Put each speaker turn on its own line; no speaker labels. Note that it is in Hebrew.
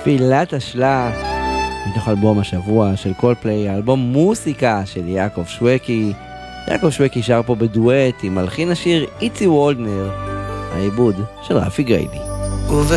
תפילת השלה, מתוך אלבום השבוע של קולפליי, האלבום מוסיקה של יעקב שווקי. יעקב שווקי שר פה בדואט עם מלחין השיר איצי וולדנר, העיבוד של רפי גריידי.